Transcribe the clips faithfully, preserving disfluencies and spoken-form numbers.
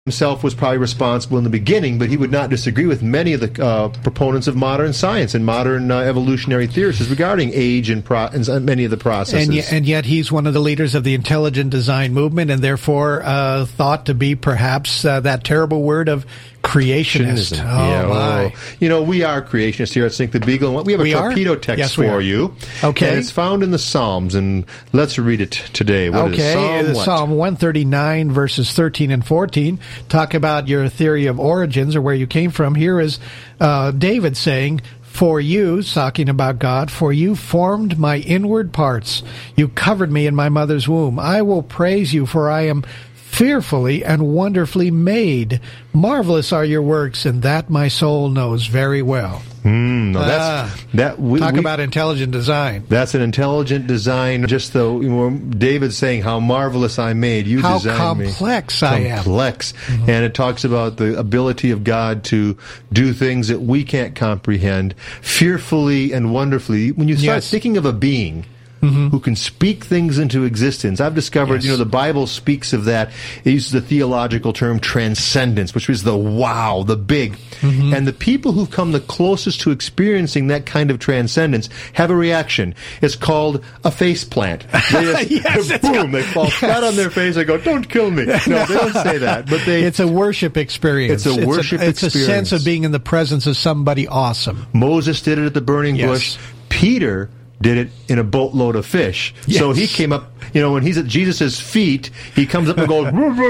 himself was probably responsible in the beginning, but he would not disagree with many of the uh, proponents of modern science and modern uh, evolutionary theorists regarding age and, pro- and many of the processes. And, y- and yet he's one of the leaders of the intelligent design movement, and therefore uh, thought to be perhaps uh, that terrible word of creationist. Creationism. Oh, yeah, my. Oh. You know, we are creationists here at Sink the Beagle. We have a we torpedo are? text yes, for you. Okay. And it's found in the Psalms, and let's read it today. What okay. is it? Psalm, what? Psalm one thirty-nine, verses thirteen and fourteen. Talk about your theory of origins or where you came from. Here is uh, David saying, "For you," talking about God, "for you formed my inward parts. You covered me in my mother's womb. I will praise you, for I am fearfully and wonderfully made. Marvelous are your works, and that my soul knows very well." Mm, no, that's, ah, that we, talk we, about intelligent design. That's an intelligent design. Just though you know, David's saying how marvelous I made, you how designed me. complex I am. Complex. Mm-hmm. And it talks about the ability of God to do things that we can't comprehend, fearfully and wonderfully. When you start yes. thinking of a being Mm-hmm. who can speak things into existence. I've discovered, yes. you know, the Bible speaks of that. It uses the theological term transcendence, which is the wow, the big. Mm-hmm. And the people who've come the closest to experiencing that kind of transcendence have a reaction. It's called a face plant. They just, yes, boom, got, they fall yes. flat on their face. They go, "Don't kill me." No, they don't say that. But they. It's a worship experience. It's a worship it's a, it's experience. It's a sense of being in the presence of somebody awesome. Moses did it at the burning yes. bush. Peter did it in a boatload of fish. Yes. So he came up, you know, when he's at Jesus' feet, he comes up and goes,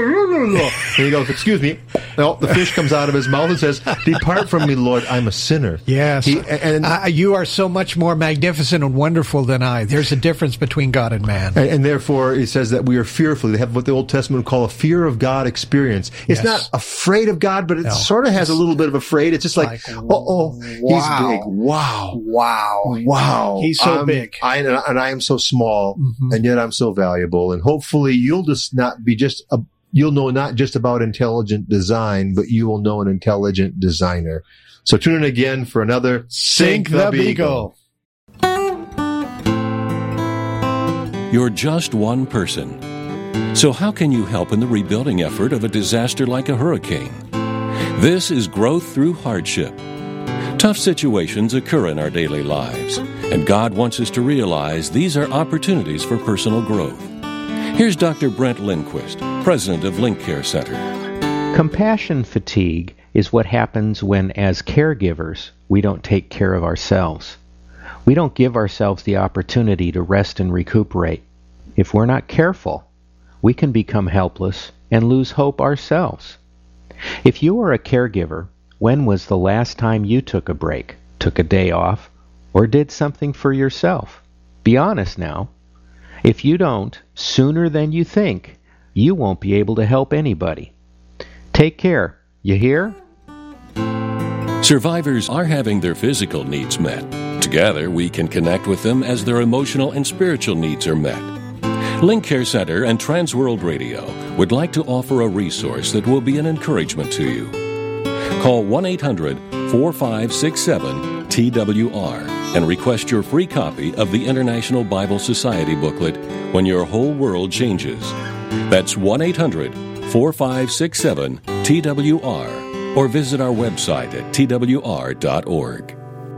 and he goes, "Excuse me." Well, the fish comes out of his mouth and says, "Depart from me, Lord, I'm a sinner." Yes. He, and, uh, you are so much more magnificent and wonderful than I. There's a difference between God and man. And, and therefore, it says that we are fearfully. They have what the Old Testament would call a fear of God experience. It's yes. not afraid of God, but it no. sort of has a little bit of afraid. It's just like, like uh-oh, wow. he's big. Wow. Wow. Wow. He's so um, big. I, and I am so small, mm-hmm. and yet I'm so valuable. And hopefully you'll just not be just a, you'll know not just about intelligent design, but you will know an intelligent designer. So tune in again for another Sink the Beagle. You're just one person. So how can you help in the rebuilding effort of a disaster like a hurricane? This is Growth Through Hardship. Tough situations occur in our daily lives, and God wants us to realize these are opportunities for personal growth. Here's Doctor Brent Lindquist, president of Link Care Center. Compassion fatigue is what happens when, as caregivers, we don't take care of ourselves. We don't give ourselves the opportunity to rest and recuperate. If we're not careful, we can become helpless and lose hope ourselves. If you are a caregiver, when was the last time you took a break, took a day off, or did something for yourself? Be honest now. If you don't, sooner than you think, you won't be able to help anybody. Take care. You hear? Survivors are having their physical needs met. Together, we can connect with them as their emotional and spiritual needs are met. Link Care Center and Transworld Radio would like to offer a resource that will be an encouragement to you. Call one eight hundred four five six seven T W R and request your free copy of the International Bible Society booklet, When Your Whole World Changes. That's one eight hundred four five six seven T W R or visit our website at T W R dot org.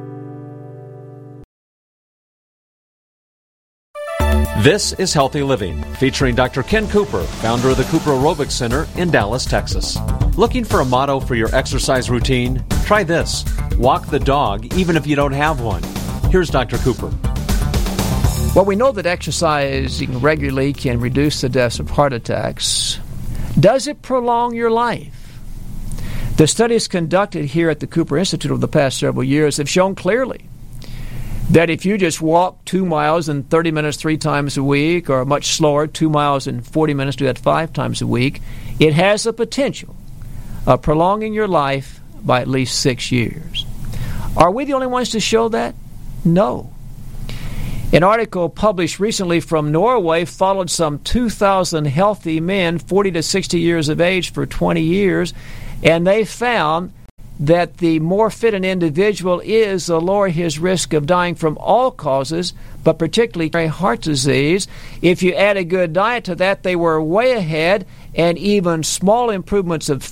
This is Healthy Living, featuring Doctor Ken Cooper, founder of the Cooper Aerobics Center in Dallas, Texas. Looking for a motto for your exercise routine? Try this. Walk the dog, even if you don't have one. Here's Doctor Cooper. Well, we know that exercising regularly can reduce the deaths of heart attacks. Does it prolong your life? The studies conducted here at the Cooper Institute over the past several years have shown clearly that if you just walk two miles in thirty minutes three times a week, or much slower, two miles in forty minutes, do that five times a week, it has the potential of prolonging your life by at least six years. Are we the only ones to show that? No. An article published recently from Norway followed some two thousand healthy men, forty to sixty years of age, for twenty years, and they found that the more fit an individual is, the lower his risk of dying from all causes, but particularly heart disease. If you add a good diet to that, they were way ahead, and even small improvements of